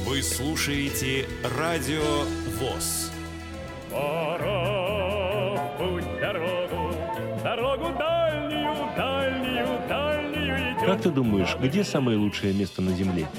Вы слушаете Радио ВОС. Пора в путь дорогу дальнюю, дальнюю, дальнюю идем. Как ты думаешь, где самое лучшее место на Земле?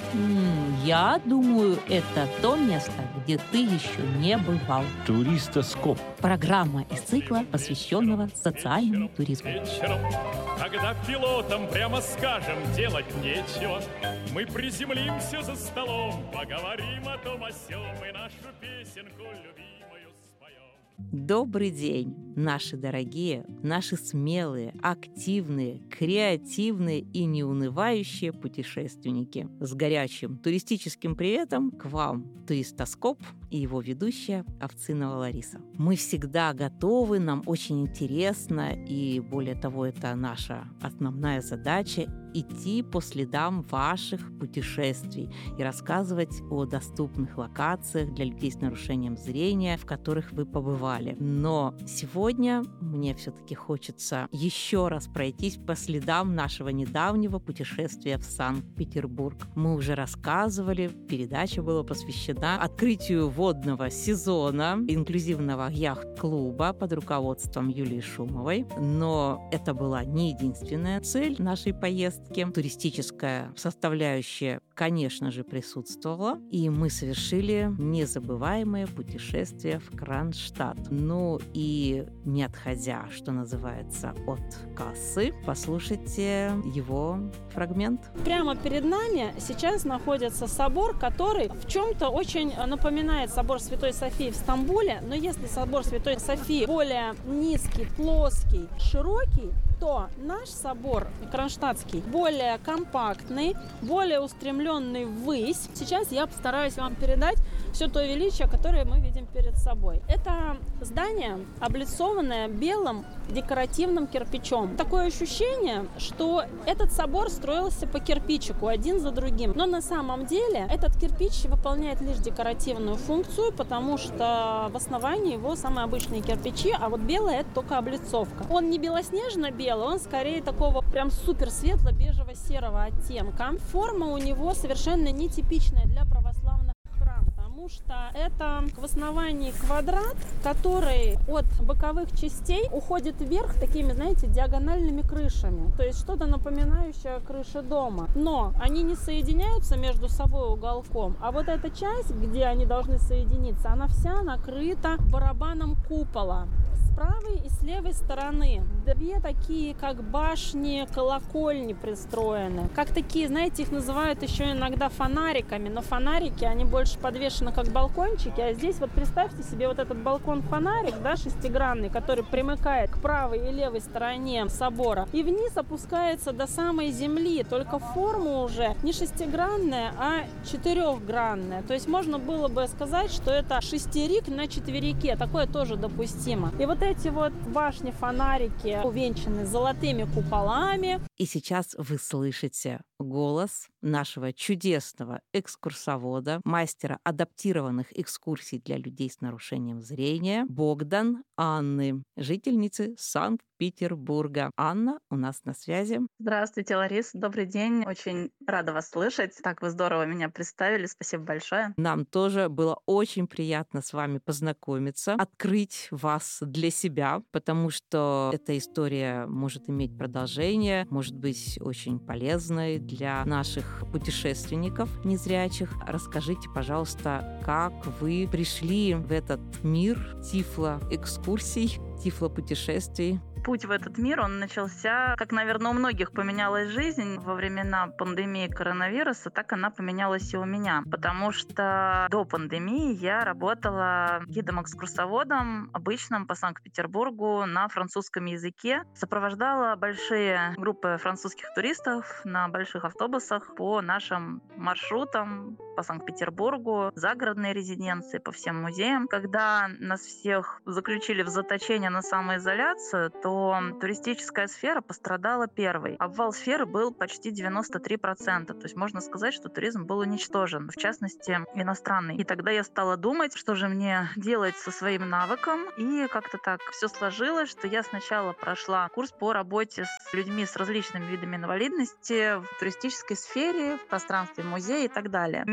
Я думаю, это то место, где ты еще не бывал. Туристоскоп. Программа из цикла, посвященного социальному туризму. Вечером, когда пилотам прямо скажем делать нечего, мы приземлимся за столом, поговорим о том о сём и нашу песенку любимую споем. Добрый день, наши дорогие, наши смелые, активные, креативные и неунывающие путешественники. С горячим туристическим приветом к вам Туристоскоп и его ведущая Овцинова Лариса. Мы всегда готовы, нам очень интересно, и более того, это наша основная задача — идти по следам ваших путешествий и рассказывать о доступных локациях для людей с нарушением зрения, в которых вы побывали. Но сегодня мне все-таки хочется еще раз пройтись по следам нашего недавнего путешествия в Санкт-Петербург. Мы уже рассказывали, передача была посвящена открытию водного сезона инклюзивного яхт-клуба под руководством Юлии Шумовой. Но это была не единственная цель нашей поездки. Туристическая составляющая, конечно же, присутствовала, и мы совершили незабываемое путешествие в Кронштадт. Ну и не отходя, что называется, от кассы, послушайте его фрагмент. Прямо перед нами сейчас находится собор, который в чем-то очень напоминает собор Святой Софии в Стамбуле, но если собор Святой Софии более низкий, плоский, широкий, то наш собор кронштадтский более компактный, более устремленный ввысь. Сейчас я постараюсь вам передать все то величие, которое мы видим перед собой. Это здание, облицованное белым декоративным кирпичом. Такое ощущение, что этот собор строился по кирпичику один за другим. Но на самом деле этот кирпич выполняет лишь декоративную функцию, потому что в основании его самые обычные кирпичи, а вот белое — это только облицовка. Он не белоснежно-белый, он скорее такого прям супер светло-бежево серого оттенка. Форма у него совершенно нетипичная для православных храмов, потому что это в основании квадрат, который от боковых частей уходит вверх такими, знаете, диагональными крышами. То есть что-то напоминающее крыши дома. Но они не соединяются между собой уголком, а вот эта часть, где они должны соединиться, она вся накрыта барабаном купола. С правой и с левой стороны две такие, как башни, колокольни пристроены. Как такие, знаете, их называют еще иногда фонариками, но фонарики, они больше подвешены как балкончики, а здесь вот представьте себе вот этот балкон-фонарик, да, шестигранный, который примыкает к правой и левой стороне собора, и вниз опускается до самой земли, только форма уже не шестигранная, а четырехгранная. То есть можно было бы сказать, что это шестерик на четверике, такое тоже допустимо. И вот эти вот башни-фонарики увенчаны золотыми куполами. И сейчас вы слышите голос нашего чудесного экскурсовода, мастера адаптированных экскурсий для людей с нарушением зрения, Богдан Анны, жительницы Санкт-Петербурга. Анна у нас на связи. Здравствуйте, Ларис. Добрый день. Очень рада вас слышать. Так вы здорово меня представили. Спасибо большое. Нам тоже было очень приятно с вами познакомиться, открыть вас для себя, потому что эта история может иметь продолжение, может быть очень полезной для наших путешественников незрячих. Расскажите, пожалуйста, как вы пришли в этот мир тифлоэкскурсий, тифлопутешествий? Путь в этот мир, он начался, как, наверное, у многих поменялась жизнь во времена пандемии коронавируса, так она поменялась и у меня. Потому что до пандемии я работала гидом-экскурсоводом обычным по Санкт-Петербургу на французском языке. Сопровождала большие группы французских туристов на больших автобусах по нашим маршрутам по Санкт-Петербургу, загородные резиденции, по всем музеям. Когда нас всех заключили в заточение на самоизоляцию, то туристическая сфера пострадала первой. Обвал сферы был почти 93%. То есть можно сказать, что туризм был уничтожен, в частности, иностранный. И тогда я стала думать, что же мне делать со своим навыком. И как-то так все сложилось, что я сначала прошла курс по работе с людьми с различными видами инвалидности в туристической сфере, в пространстве музея и так далее.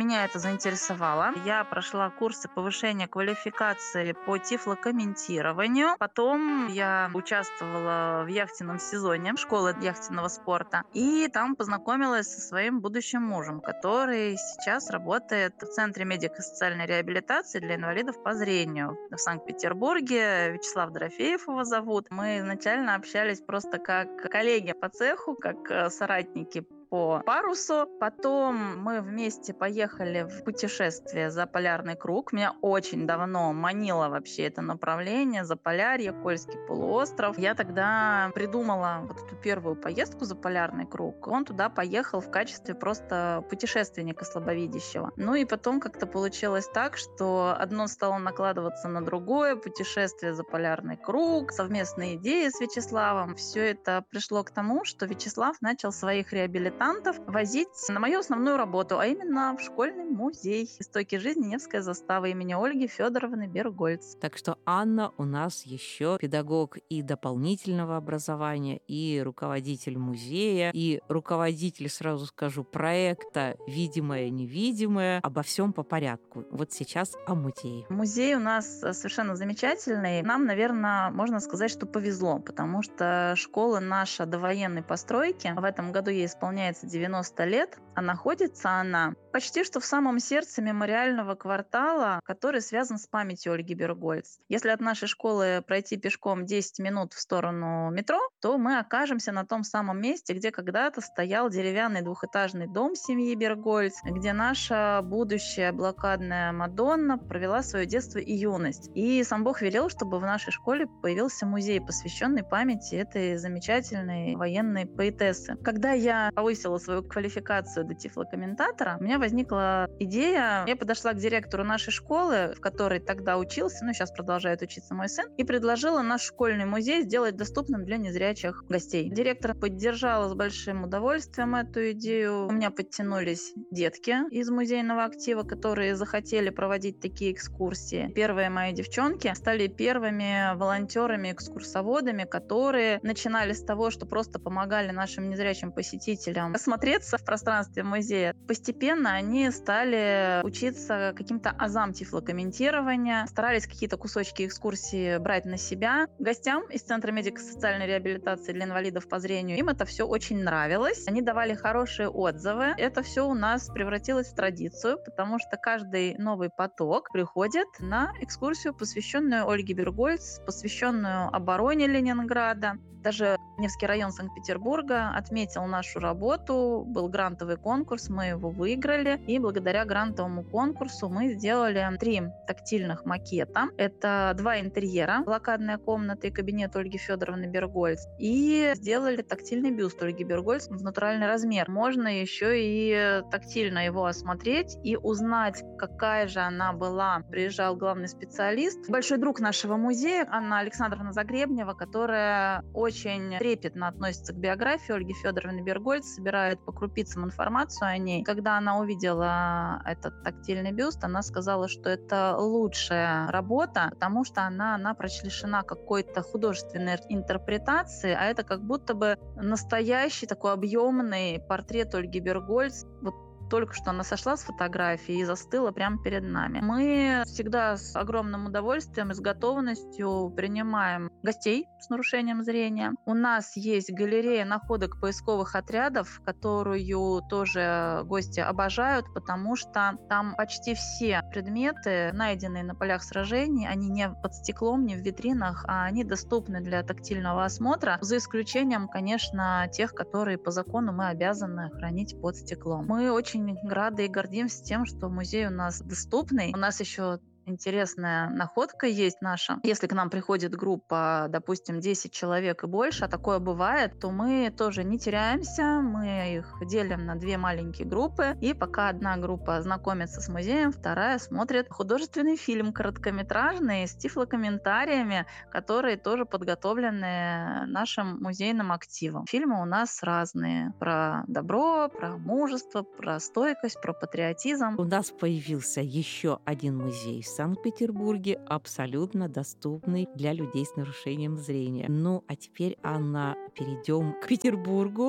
Меня это заинтересовало. Я прошла курсы повышения квалификации по тифлокомментированию. Потом я участвовала в яхтенном сезоне школы яхтенного спорта. И там познакомилась со своим будущим мужем, который сейчас работает в Центре медико-социальной реабилитации для инвалидов по зрению в Санкт-Петербурге. Вячеслав Дорофеев его зовут. Мы изначально общались просто как коллеги по цеху, как соратники по парусу. Потом мы вместе поехали в путешествие за полярный круг. Меня очень давно манило вообще это направление, Заполярье, Кольский полуостров. Я тогда придумала вот эту первую поездку за полярный круг. Он туда поехал в качестве просто путешественника слабовидящего. Ну и потом как-то получилось так, что одно стало накладываться на другое. Путешествие за полярный круг, совместные идеи с Вячеславом. Все это пришло к тому, что Вячеслав начал своих реабилитантов возить на мою основную работу, а именно в школьный музей «Истоки жизни. Невская застава» имени Ольги Федоровны Бергольц. Так что Анна у нас еще педагог и дополнительного образования, и руководитель музея, и руководитель, сразу скажу, проекта «Видимое-невидимое». Обо всем по порядку. Вот сейчас о музее. Музей у нас совершенно замечательный. Нам, наверное, можно сказать, что повезло, потому что школа наша довоенной постройки. В этом году ей исполняется 90 лет, а находится она почти что в самом сердце мемориального квартала, который связан с памятью Ольги Бергольц. Если от нашей школы пройти пешком 10 минут в сторону метро, то мы окажемся на том самом месте, где когда-то стоял деревянный двухэтажный дом семьи Бергольц, где наша будущая блокадная Мадонна провела свое детство и юность. И сам Бог велел, чтобы в нашей школе появился музей, посвященный памяти этой замечательной военной поэтессы. Когда я повысила свою квалификацию до тифлокомментатора, у меня возникла идея. Я подошла к директору нашей школы, в которой тогда учился, сейчас продолжает учиться мой сын, и предложила наш школьный музей сделать доступным для незрячих гостей. Директор поддержала с большим удовольствием эту идею. У меня подтянулись детки из музейного актива, которые захотели проводить такие экскурсии. Первые мои девчонки стали первыми волонтерами-экскурсоводами, которые начинали с того, что просто помогали нашим незрячим посетителям осмотреться в пространстве музея. Постепенно они стали учиться каким-то азам тифлокомментирования, старались какие-то кусочки экскурсии брать на себя. Гостям из Центра медико-социальной реабилитации для инвалидов по зрению им это все очень нравилось. Они давали хорошие отзывы. Это все у нас превратилось в традицию, потому что каждый новый поток приходит на экскурсию, посвященную Ольге Бергольц, посвященную обороне Ленинграда. Даже Невский район Санкт-Петербурга отметил нашу работу, был грантовый конкурс, мы его выиграли, и благодаря грантовому конкурсу мы сделали 3 тактильных макета. Это 2 интерьера, блокадная комната и кабинет Ольги Федоровны Бергольц, и сделали тактильный бюст Ольги Бергольц в натуральный размер. Можно еще и тактильно его осмотреть и узнать, какая же она была. Приезжал главный специалист, большой друг нашего музея, Анна Александровна Загребнева, которая очень трепетно относится к биографии Ольги Федоровны Бергольц, собирает по крупицам информацию о ней. Когда она увидела этот тактильный бюст, она сказала, что это лучшая работа, потому что она напрочь лишена какой-то художественной интерпретации, а это как будто бы настоящий такой объемный портрет Ольги Бергольц. Вот только что она сошла с фотографии и застыла прямо перед нами. Мы всегда с огромным удовольствием и с готовностью принимаем гостей с нарушением зрения. У нас есть галерея находок поисковых отрядов, которую тоже гости обожают, потому что там почти все предметы, найденные на полях сражений, они не под стеклом, не в витринах, а они доступны для тактильного осмотра, за исключением, конечно, тех, которые по закону мы обязаны хранить под стеклом. Мы очень рады и гордимся тем, что музей у нас доступный. У нас еще интересная находка есть наша. Если к нам приходит группа, допустим, 10 человек и больше, а такое бывает, то мы тоже не теряемся, мы их делим на 2 маленькие группы, и пока одна группа знакомится с музеем, вторая смотрит художественный фильм короткометражный с тифлокомментариями, которые тоже подготовлены нашим музейным активом. Фильмы у нас разные. Про добро, про мужество, про стойкость, про патриотизм. У нас появился еще один музей в Санкт-Петербурге, абсолютно доступный для людей с нарушением зрения. Ну, а теперь, Анна, перейдем к Петербургу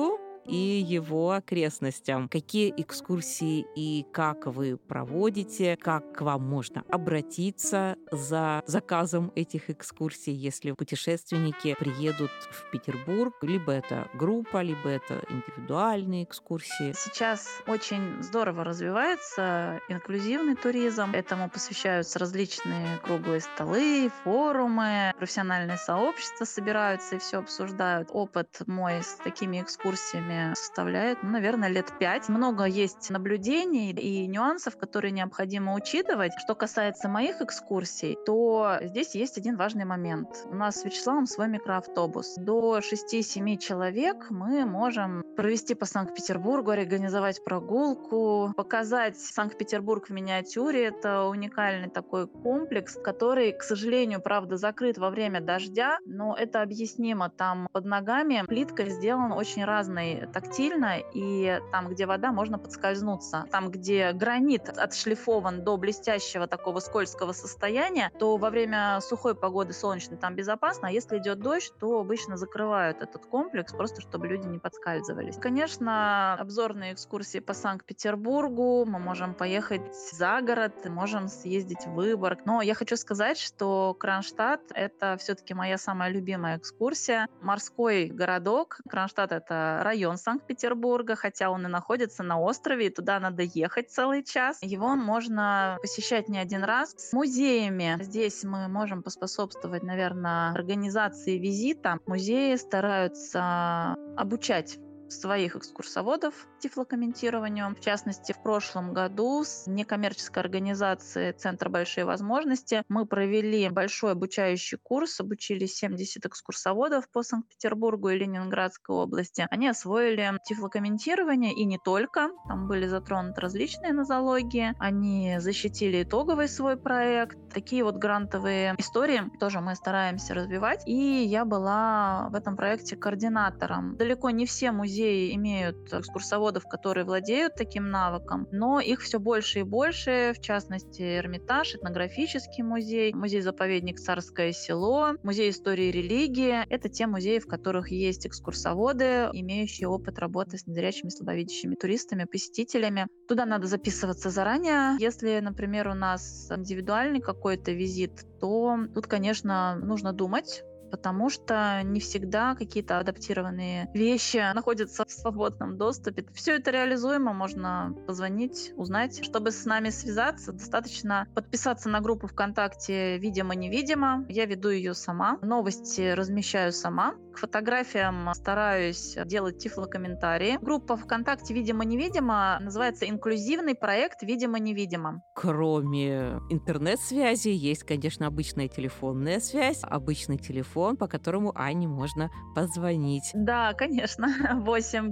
и его окрестностям. Какие экскурсии и как вы проводите, как к вам можно обратиться за заказом этих экскурсий, если путешественники приедут в Петербург, либо это группа, либо это индивидуальные экскурсии. Сейчас очень здорово развивается инклюзивный туризм. Этому посвящаются различные круглые столы, форумы, профессиональные сообщества собираются и все обсуждают. Опыт мой с такими экскурсиями составляет, наверное, лет 5. Много есть наблюдений и нюансов, которые необходимо учитывать. Что касается моих экскурсий, то здесь есть один важный момент. У нас с Вячеславом свой микроавтобус. До 6-7 человек мы можем провести по Санкт-Петербургу, организовать прогулку, показать Санкт-Петербург в миниатюре. Это уникальный такой комплекс, который, к сожалению, правда, закрыт во время дождя, но это объяснимо. Там под ногами плитка сделана очень разной тактильно, и там, где вода, можно подскользнуться. Там, где гранит отшлифован до блестящего такого скользкого состояния, то во время сухой погоды солнечной там безопасно, а если идет дождь, то обычно закрывают этот комплекс, просто чтобы люди не подскальзывались. Конечно, обзорные экскурсии по Санкт-Петербургу, мы можем поехать за город, можем съездить в Выборг. Но я хочу сказать, что Кронштадт — это все-таки моя самая любимая экскурсия. Морской городок. Кронштадт — это район Санкт-Петербурга, хотя он и находится на острове, и туда надо ехать целый час. Его можно посещать не один раз. С музеями здесь мы можем поспособствовать, наверное, организации визита. Музеи стараются обучать своих экскурсоводов тифлокомментированию. В частности, в прошлом году с некоммерческой организацией «Центр большие возможности» мы провели большой обучающий курс, обучили 70 экскурсоводов по Санкт-Петербургу и Ленинградской области. Они освоили тифлокомментирование, и не только. Там были затронуты различные нозологии. Они защитили итоговый свой проект. Такие вот грантовые истории тоже мы стараемся развивать. И я была в этом проекте координатором. Далеко не все музеи имеют экскурсоводов, которые владеют таким навыком, но их все больше и больше, в частности, Эрмитаж, этнографический музей, музей-заповедник Царское село, музей истории и религии. Это те музеи, в которых есть экскурсоводы, имеющие опыт работы с незрячими, слабовидящими туристами, посетителями. Туда надо записываться заранее. Если, например, у нас индивидуальный какой-то визит, то тут, конечно, нужно думать, потому что не всегда какие-то адаптированные вещи находятся в свободном доступе. Все это реализуемо, можно позвонить, узнать. Чтобы с нами связаться, достаточно подписаться на группу ВКонтакте «Видимо-невидимо». Я веду ее сама, новости размещаю сама. К фотографиям стараюсь делать тифлокомментарии. Группа ВКонтакте «Видимо-невидимо» называется «Инклюзивный проект Видимо-невидимо». Кроме интернет-связи, есть, конечно, обычная телефонная связь, обычный телефон, по которому Ане можно позвонить. Да, конечно. 8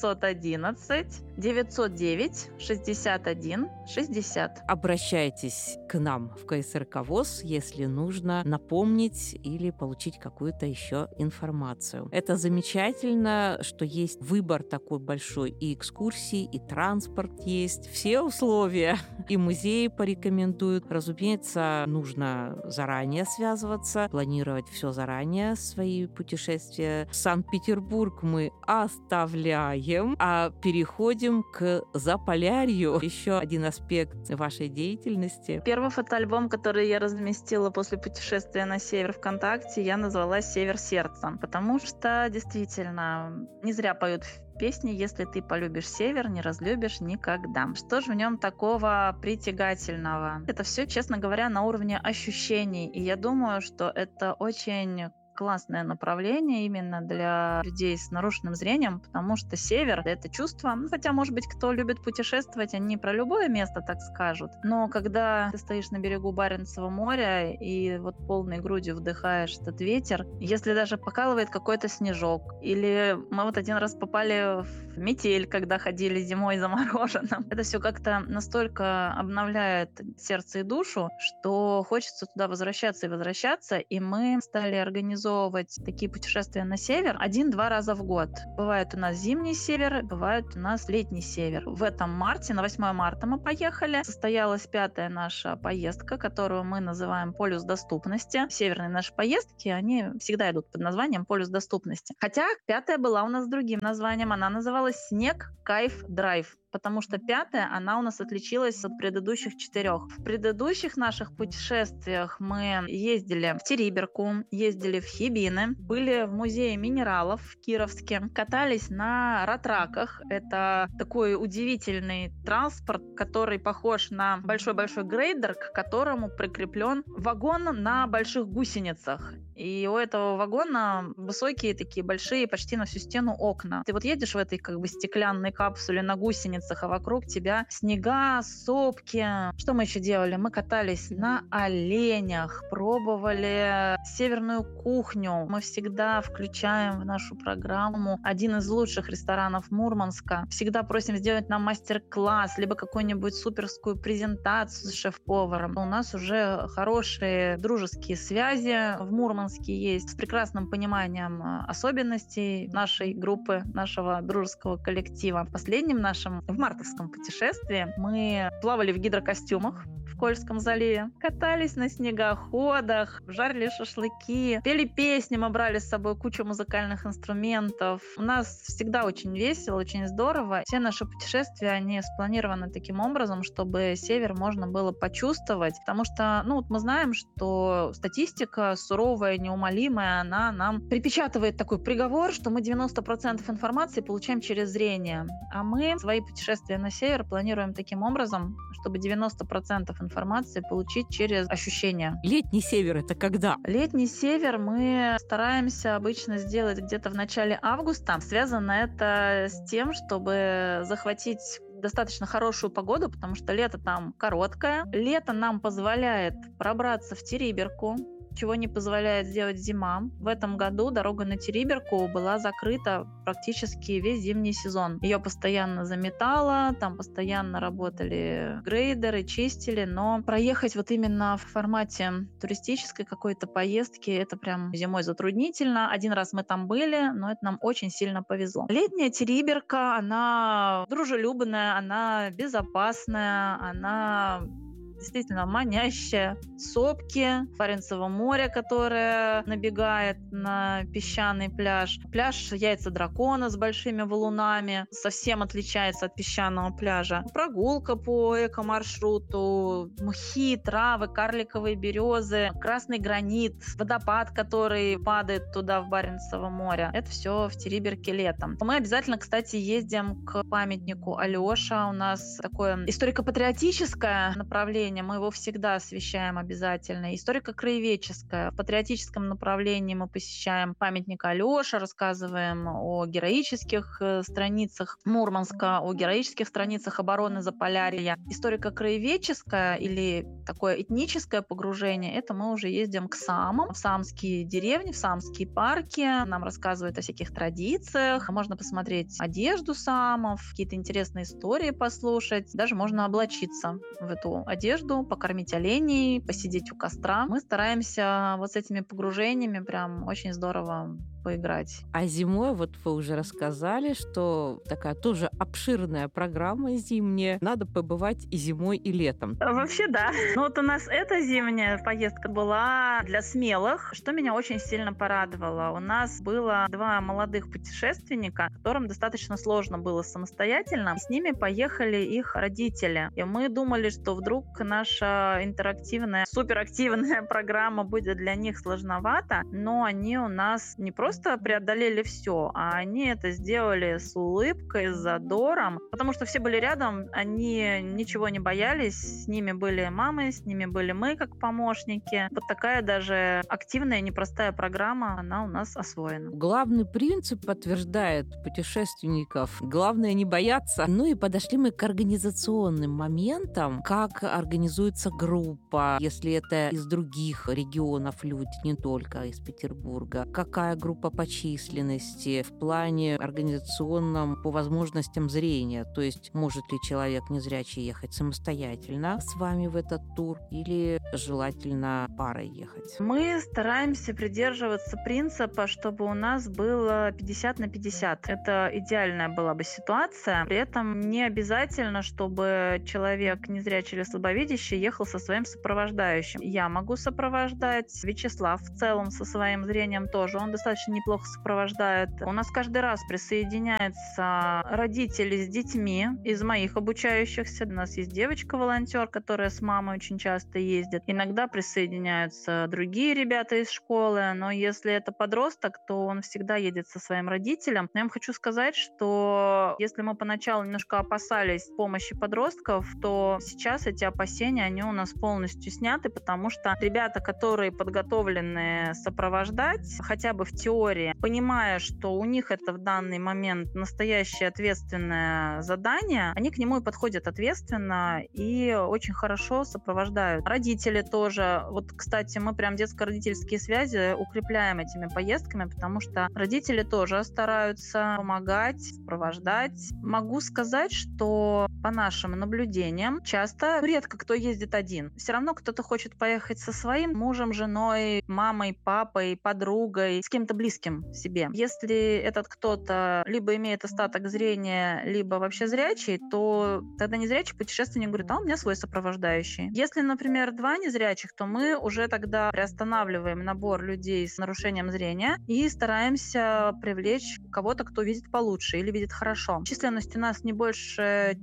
911 909 61 60. Обращайтесь к нам в КСРК ВОС, если нужно напомнить или получить какую-то еще информацию. Это замечательно, что есть выбор такой большой, и экскурсии, и транспорт есть, все условия. И музеи порекомендуют. Разумеется, нужно заранее связываться, планировать все заранее, свои путешествия. Санкт-Петербург мы оставляем, а переходим к Заполярью. Еще один аспект вашей деятельности. Первый фотоальбом, который я разместила после путешествия на север ВКонтакте, я назвала «Север сердца», потому что действительно не зря поют песни «Если ты полюбишь север, не разлюбишь никогда». Что же в нем такого притягательного? Это все, честно говоря, на уровне ощущений. И я думаю, что это очень классное направление именно для людей с нарушенным зрением, потому что север — это чувство, хотя, может быть, кто любит путешествовать, они про любое место так скажут, но когда ты стоишь на берегу Баренцева моря и вот полной грудью вдыхаешь этот ветер, если даже покалывает какой-то снежок, или мы вот один раз попали в метель, когда ходили зимой замороженным, это все как-то настолько обновляет сердце и душу, что хочется туда возвращаться и возвращаться, и мы стали организовывать организовывать такие путешествия на север 1-2 раза в год. Бывает у нас зимний север, бывает у нас летний север. В этом марте, на 8 марта мы поехали. Состоялась 5-я наша поездка, которую мы называем «Полюс доступности». Северные наши поездки, они всегда идут под названием «Полюс доступности». Хотя 5-я была у нас с другим названием. Она называлась «Снег, кайф, драйв». Потому что 5-я, она у нас отличилась от предыдущих 4. В предыдущих наших путешествиях мы ездили в Териберку, ездили в Хибины, были в музее минералов в Кировске, катались на ратраках. Это такой удивительный транспорт, который похож на большой-большой грейдер, к которому прикреплен вагон на больших гусеницах. И у этого вагона высокие такие большие, почти на всю стену окна. Ты вот едешь в этой как бы стеклянной капсуле на гусеницах, а вокруг тебя снега, сопки. Что мы еще делали? Мы катались на оленях, пробовали северную кухню. Мы всегда включаем в нашу программу один из лучших ресторанов Мурманска. Всегда просим сделать нам мастер-класс, либо какую-нибудь суперскую презентацию с шеф-поваром. У нас уже хорошие дружеские связи в Мурманске есть, с прекрасным пониманием особенностей нашей группы, нашего дружеского коллектива. В последнем нашем, в мартовском путешествии, мы плавали в гидрокостюмах в Кольском заливе, катались на снегоходах, жарили шашлыки, пели песни, мы брали с собой кучу музыкальных инструментов. У нас всегда очень весело, очень здорово. Все наши путешествия, они спланированы таким образом, чтобы север можно было почувствовать, потому что, мы знаем, что статистика суровая, неумолимая, она нам припечатывает такой приговор, что мы 90% информации получаем через зрение. А мы свои путешествия на север планируем таким образом, чтобы 90% информации получить через ощущения. Летний север — это когда? Летний север мы стараемся обычно сделать где-то в начале августа. Связано это с тем, чтобы захватить достаточно хорошую погоду, потому что лето там короткое. Лето нам позволяет пробраться в Териберку, чего не позволяет сделать зима. В этом году дорога на Териберку была закрыта практически весь зимний сезон. Ее постоянно заметало, там постоянно работали грейдеры, чистили, но проехать вот именно в формате туристической какой-то поездки, это прям зимой затруднительно. Один раз мы там были, но это нам очень сильно повезло. Летняя Териберка, она дружелюбная, она безопасная, она действительно манящая. Сопки, Баренцево море, которое набегает на песчаный пляж. Пляж Яйца дракона с большими валунами совсем отличается от песчаного пляжа. Прогулка по эко-маршруту, мхи, травы, карликовые березы, красный гранит, водопад, который падает туда в Баренцево море. Это все в Териберке летом. Мы обязательно, кстати, ездим к памятнику Алёша. У нас такое историко-патриотическое направление. Мы его всегда освещаем обязательно. Историко-краеведческое. В патриотическом направлении мы посещаем памятник Алёше, рассказываем о героических страницах Мурманска, о героических страницах обороны Заполярья. Историко-краеведческое или такое этническое погружение, это мы уже ездим к самам, в самские деревни, в самские парки. Нам рассказывают о всяких традициях. Можно посмотреть одежду самов, какие-то интересные истории послушать. Даже можно облачиться в эту одежду, покормить оленей, посидеть у костра. Мы стараемся вот с этими погружениями прям очень здорово поиграть. А зимой, вот вы уже рассказали, что такая тоже обширная программа зимняя. Надо побывать и зимой, и летом. Вообще, да. Вот у нас эта зимняя поездка была для смелых, что меня очень сильно порадовало. У нас было 2 молодых путешественника, которым достаточно сложно было самостоятельно. С ними поехали их родители. И мы думали, что вдруг наша интерактивная, суперактивная программа будет для них сложновата, но они у нас не просто преодолели все, а они это сделали с улыбкой, с задором, потому что все были рядом, они ничего не боялись, с ними были мамы, с ними были мы как помощники. Вот такая даже активная, непростая программа, она у нас освоена. Главный принцип подтверждает путешественников. Главное не бояться. Ну и подошли мы к организационным моментам, как организуется группа, если это из других регионов люди, не только из Петербурга. Какая группа по численности, в плане организационном по возможностям зрения? То есть может ли человек незрячий ехать самостоятельно с вами в этот тур или желательно парой ехать? Мы стараемся придерживаться принципа, чтобы у нас было 50/50. Это идеальная была бы ситуация. При этом не обязательно, чтобы человек незрячий или слабовидящий ехал со своим сопровождающим. Я могу сопровождать, Вячеслав в целом со своим зрением тоже. Он достаточно неплохо сопровождает. У нас каждый раз присоединяются родители с детьми из моих обучающихся. У нас есть девочка-волонтер, которая с мамой очень часто ездит. Иногда присоединяются другие ребята из школы, но если это подросток, то он всегда едет со своим родителем. Но я вам хочу сказать, что если мы поначалу немножко опасались помощи подростков, то сейчас эти опасения, они у нас полностью сняты, потому что ребята, которые подготовлены сопровождать, хотя бы в теории, понимая, что у них это в данный момент настоящее ответственное задание, они к нему и подходят ответственно и очень хорошо сопровождают. Родители тоже. Вот, кстати, мы прям детско-родительские связи укрепляем этими поездками, потому что родители тоже стараются помогать, сопровождать. Могу сказать, что по нашим наблюдениям редко кто ездит один. Все равно кто-то хочет поехать со своим мужем, женой, мамой, папой, подругой, с кем-то близким себе. Если этот кто-то либо имеет остаток зрения, либо вообще зрячий, то тогда незрячий путешественник говорит: а у меня свой сопровождающий. Если, например, 2 незрячих, то мы уже тогда приостанавливаем набор людей с нарушением зрения и стараемся привлечь кого-то, кто видит получше или видит хорошо. Численность у нас не больше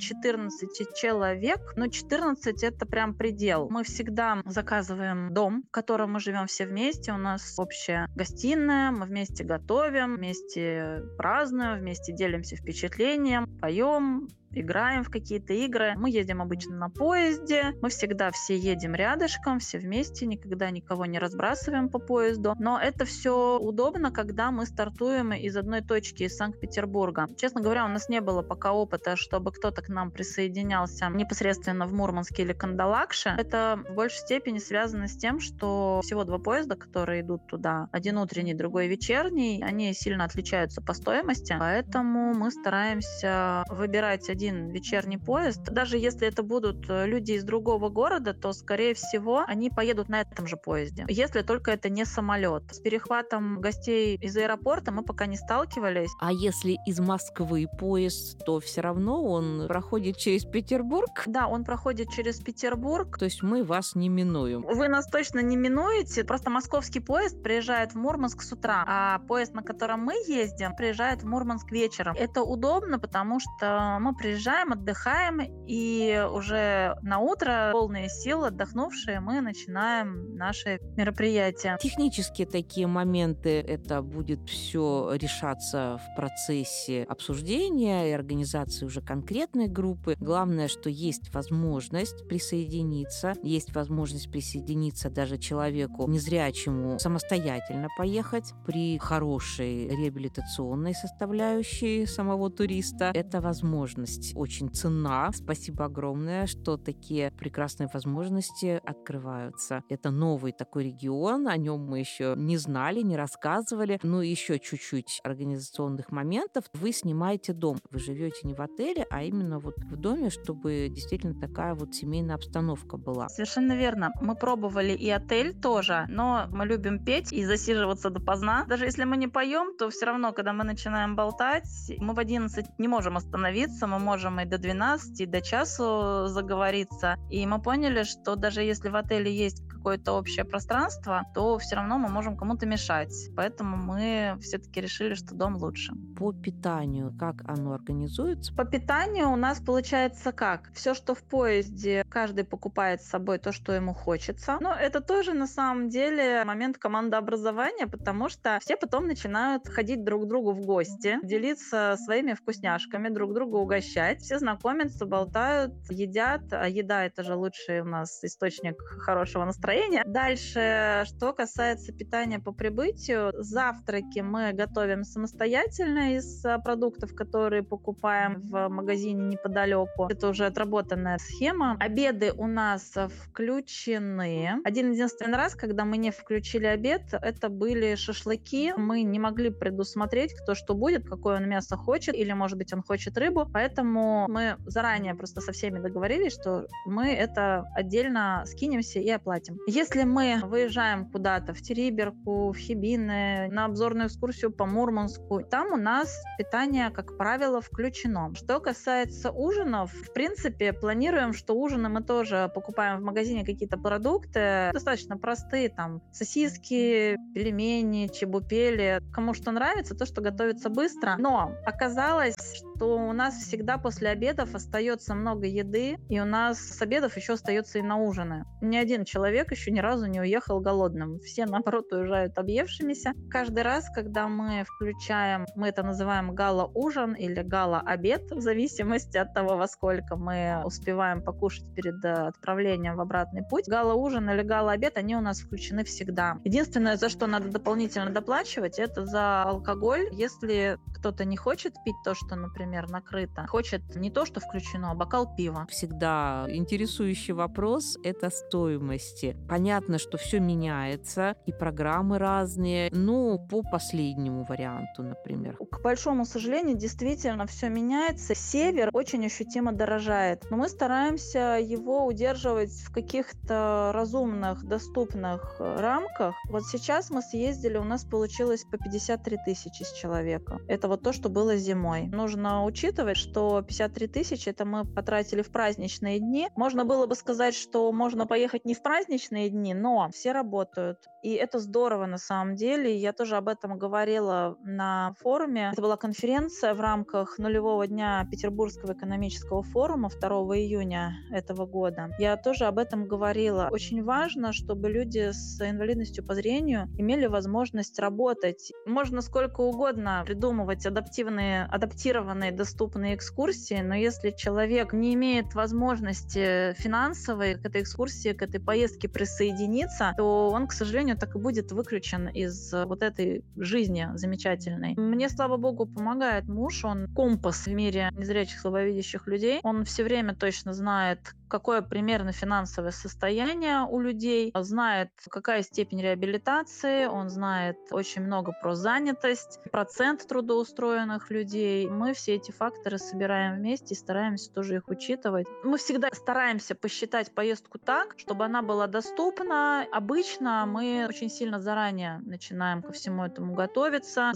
14 человек, но 14 — это прям предел. Мы всегда заказываем дом, в котором мы живем все вместе. У нас общая гостиная, мы вместе готовим, вместе празднуем, вместе делимся впечатлением, поем, играем в какие-то игры. Мы едем обычно на поезде, мы всегда все едем рядышком, все вместе, никогда никого не разбрасываем по поезду. Но это все удобно, когда мы стартуем из одной точки, из Санкт-Петербурга. Честно говоря, у нас не было пока опыта, чтобы кто-то к нам присоединялся непосредственно в Мурманске или Кандалакше. Это в большей степени связано с тем, что всего 2 поезда, которые идут туда, один утренний, другой вечерний, они сильно отличаются по стоимости, поэтому мы стараемся выбирать один вечерний поезд. Даже если это будут люди из другого города, то, скорее всего, они поедут на этом же поезде. Если только это не самолет. С перехватом гостей из аэропорта мы пока не сталкивались. А если из Москвы поезд, то все равно он проходит через Петербург? Да, он проходит через Петербург. То есть мы вас не минуем? Вы нас точно не минуете. Просто московский поезд приезжает в Мурманск с утра, а поезд, на котором мы ездим, приезжает в Мурманск вечером. Это удобно, потому что мы приезжаем, отдыхаем, и уже на утро, полные сил, отдохнувшие, мы начинаем наши мероприятия. Технические такие моменты, это будет все решаться в процессе обсуждения и организации уже конкретной группы. Главное, что есть возможность присоединиться даже человеку незрячему самостоятельно поехать при хорошей реабилитационной составляющей самого туриста. Это возможность очень ценна. Спасибо огромное, что такие прекрасные возможности открываются. Это новый такой регион, о нем мы еще не знали, не рассказывали. Ну, еще чуть-чуть организационных моментов. Вы снимаете дом. Вы живете не в отеле, а именно вот в доме, чтобы действительно такая вот семейная обстановка была. Совершенно верно. Мы пробовали и отель тоже, но мы любим петь и засиживаться допоздна. Даже если мы не поем, то все равно, когда мы начинаем болтать, мы в 11 не можем остановиться, мы можем и до 12, и до часу заговориться. И мы поняли, что даже если в отеле есть какое-то общее пространство, то все равно мы можем кому-то мешать. Поэтому мы все-таки решили, что дом лучше. По питанию, как оно организуется? По питанию у нас получается как? Все, что в поезде, каждый покупает с собой то, что ему хочется. Но это тоже на самом деле момент командообразования, потому что все потом начинают ходить друг к другу в гости, делиться своими вкусняшками, друг друга угощать. Все знакомятся, болтают, едят. А еда — это же лучший у нас источник хорошего настроения. настроение. Дальше, что касается питания по прибытию, завтраки мы готовим самостоятельно из продуктов, которые покупаем в магазине неподалеку. Это уже отработанная схема. Обеды у нас включены. Один-единственный раз, когда мы не включили обед, это были шашлыки. Мы не могли предусмотреть, кто что будет, какое он мясо хочет, или, может быть, он хочет рыбу. Поэтому мы заранее просто со всеми договорились, что мы это отдельно скинемся и оплатим. Если мы выезжаем куда-то в Териберку, в Хибины, на обзорную экскурсию по Мурманску, там у нас питание, как правило, включено. Что касается ужинов, в принципе, планируем, что ужины мы тоже покупаем в магазине какие-то продукты, достаточно простые, там, сосиски, пельмени, чебупели. Кому что нравится, то, что готовится быстро. Но оказалось, что у нас всегда после обедов остается много еды, и у нас с обедов еще остается и на ужины. Ни один человек еще ни разу не уехал голодным. Все, наоборот, уезжают объевшимися. Каждый раз, когда мы включаем, мы это называем гала-ужин или гала-обед, в зависимости от того, во сколько мы успеваем покушать перед отправлением в обратный путь. Гала-ужин или гала-обед, они у нас включены всегда. Единственное, за что надо дополнительно доплачивать, это за алкоголь. Если кто-то не хочет пить то, что, например, накрыто, хочет не то, что включено, а бокал пива. Всегда интересующий вопрос – это стоимости. Понятно, что все меняется, и программы разные, по последнему варианту, например. К большому сожалению, действительно все меняется. Север очень ощутимо дорожает, но мы стараемся его удерживать в каких-то разумных, доступных рамках. Вот сейчас мы съездили, у нас получилось по 53 тысячи с человека. Это вот то, что было зимой. Нужно учитывать, что 53 тысячи это мы потратили в праздничные дни. Можно было бы сказать, что можно поехать не в праздничные дни, но все работают. И это здорово на самом деле. Я тоже об этом говорила на форуме. Это была конференция в рамках нулевого дня Петербургского экономического форума 2 июня этого года. Я тоже об этом говорила. Очень важно, чтобы люди с инвалидностью по зрению имели возможность работать. Можно сколько угодно придумывать адаптированные, доступные экскурсии, но если человек не имеет возможности финансовой к этой экскурсии, к этой поездке присоединиться, то он, к сожалению, так и будет выключен из вот этой жизни замечательной. Мне, слава богу, помогает муж. Он компас в мире незрячих, слабовидящих людей. Он все время точно знает, какое примерно финансовое состояние у людей, знает, какая степень реабилитации, он знает очень много про занятость, процент трудоустроенных людей. Мы все эти факторы собираем вместе и стараемся тоже их учитывать. Мы всегда стараемся посчитать поездку так, чтобы она была доступна. Обычно мы очень сильно заранее начинаем ко всему этому готовиться.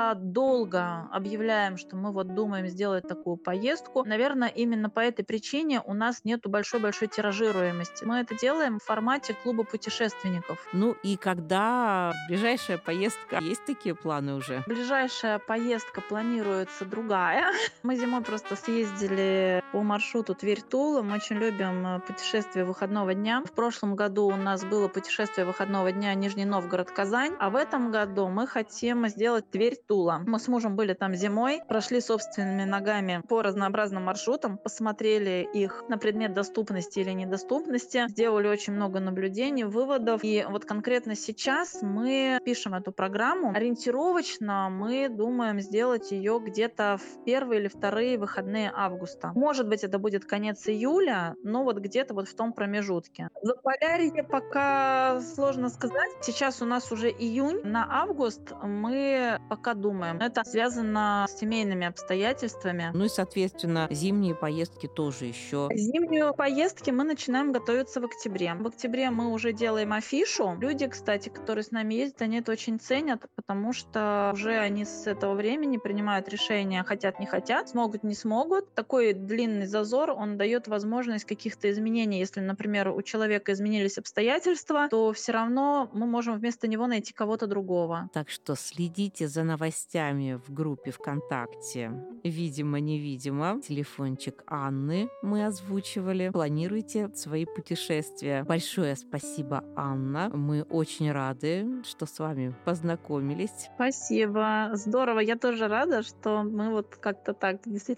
Задолго объявляем, что мы вот думаем сделать такую поездку. Наверное, именно по этой причине у нас нету большой тиражируемости. Мы это делаем в формате клуба путешественников. И когда ближайшая поездка? Есть такие планы уже? Ближайшая поездка планируется другая. Мы зимой просто съездили по маршруту Тверь-Тула. Мы очень любим путешествие выходного дня. В прошлом году у нас было путешествие выходного дня Нижний Новгород-Казань, а в этом году мы хотим сделать Тверь-Тула. Мы с мужем были там зимой, прошли собственными ногами по разнообразным маршрутам, посмотрели их на предмет доступности или недоступности, сделали очень много наблюдений, выводов. И вот конкретно сейчас мы пишем эту программу. Ориентировочно мы думаем сделать ее где-то в первые или вторые выходные августа. Может быть, это будет конец июля, но вот где-то вот в том промежутке. Заполярье пока сложно сказать. Сейчас у нас уже июнь. На август мы пока думаем. Это связано с семейными обстоятельствами. И, соответственно, зимние поездки тоже еще. Зимнюю поездки мы начинаем готовиться в октябре. В октябре мы уже делаем афишу. Люди, кстати, которые с нами ездят, они это очень ценят, потому что уже они с этого времени принимают решения, хотят, не хотят, смогут, не смогут. Такой длинный зазор, он дает возможность каких-то изменений. Если, например, у человека изменились обстоятельства, то все равно мы можем вместо него найти кого-то другого. Так что следите за новостями в группе ВКонтакте «Видимо-невидимо». Телефончик Анны мы озвучивали. Планируйте свои путешествия. Большое спасибо, Анна. Мы очень рады, что с вами познакомились. Спасибо. Здорово. Я тоже рада, что мы вот как-то так действительно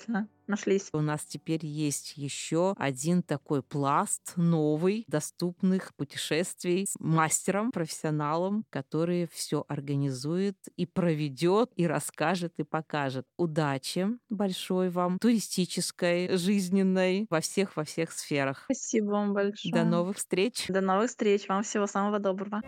нашлись. У нас теперь есть еще один такой пласт новый, доступных путешествий с мастером, профессионалом, который все организует и проведет, и расскажет, и покажет. Удачи большой вам, туристической, жизненной, во всех сферах. Спасибо вам большое. До новых встреч. До новых встреч. Вам всего самого доброго.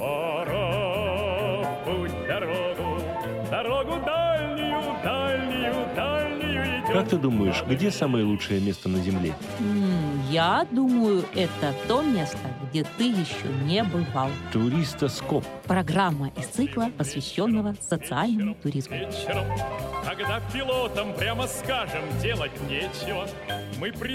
Пора в путь дорогу дальнюю, дальнюю, дальнюю идем. Как ты думаешь, где самое лучшее место на Земле? Я думаю, это то место, где ты еще не бывал. Туристоскоп. Программа из цикла, посвященного социальному туризму. Вечером, когда пилотам прямо скажем делать нечего, мы